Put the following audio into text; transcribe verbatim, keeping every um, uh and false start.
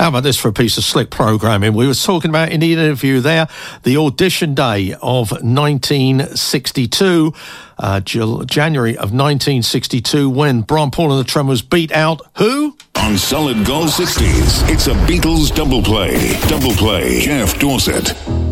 How about this for a piece of slick programming? We were talking about in the interview there the audition day of nineteen sixty-two, uh, January of nineteen sixty-two, when Brian Paul and the Tremors beat out who? On Solid Gold sixties, it's a Beatles double play. Double play. Jeff Dorset.